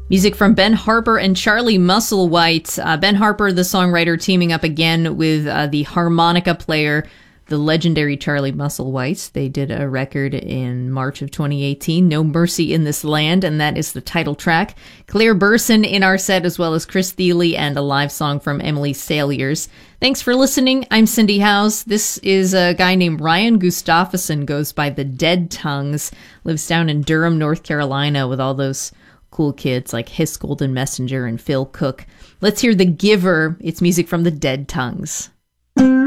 Music from Ben Harper and Charlie Musselwhite. Ben Harper, the songwriter, teaming up again with the harmonica player, the legendary Charlie Musselwhite. They did a record in March of 2018, No Mercy in This Land, and that is the title track. Claire Burson in our set, as well as Chris Thiele, and a live song from Emily Saliers. Thanks for listening. I'm Cindy Howes. This is a guy named Ryan Gustafson, goes by the Dead Tongues, lives down in Durham, North Carolina, with all those cool kids like Hiss Golden Messenger and Phil Cook. Let's hear The Giver. It's music from the Dead Tongues.